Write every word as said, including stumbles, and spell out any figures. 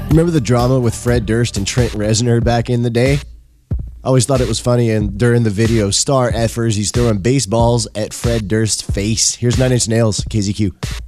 Remember the drama with Fred Durst and Trent Reznor back in the day? I always thought it was funny, and during the video, Star Effers, he's throwing baseballs at Fred Durst's face. Here's Nine Inch Nails, K Z Q.